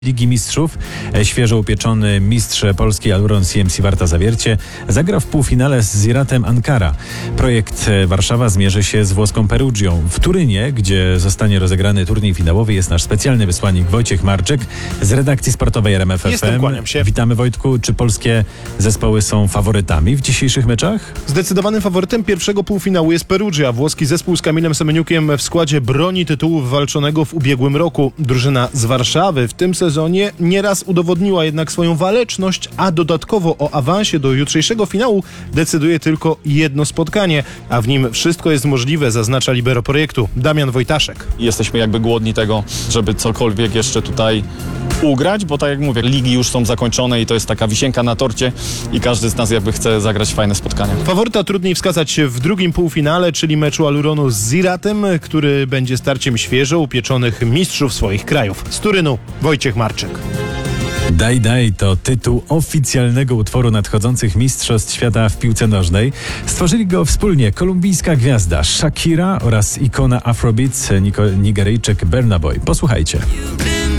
Ligi Mistrzów. Świeżo upieczony mistrz Polski Aluron CMC Warta Zawiercie zagra w półfinale z Ziratem Ankara. Projekt Warszawa zmierzy się z włoską Perugią. W Turynie, gdzie zostanie rozegrany turniej finałowy, jest nasz specjalny wysłannik Wojciech Marczek z redakcji sportowej RMF FM. Kłaniam się. Witamy, Wojtku. Czy polskie zespoły są faworytami w dzisiejszych meczach? Zdecydowanym faworytem pierwszego półfinału jest Perugia. Włoski zespół z Kamilem Semeniukiem w składzie broni tytułu walczonego w ubiegłym roku. Drużyna z Warszawy w tym sezonie nieraz udowodniła jednak swoją waleczność, a dodatkowo o awansie do jutrzejszego finału decyduje tylko jedno spotkanie, a w nim wszystko jest możliwe, zaznacza libero projektu Damian Wojtaszek. Jesteśmy jakby głodni tego, żeby cokolwiek jeszcze tutaj ugrać, bo tak jak mówię, ligi już są zakończone i to jest taka wisienka na torcie i każdy z nas jakby chce zagrać fajne spotkanie. Faworyta trudniej wskazać w drugim półfinale, czyli meczu Aluronu z Ziratem, który będzie starciem świeżo upieczonych mistrzów swoich krajów. Z Turynu Wojciech Marczek. Daj to tytuł oficjalnego utworu nadchodzących mistrzostw świata w piłce nożnej. Stworzyli go wspólnie kolumbijska gwiazda Shakira oraz ikona Afrobeats Nigeryjczyk Burna Boy. Posłuchajcie.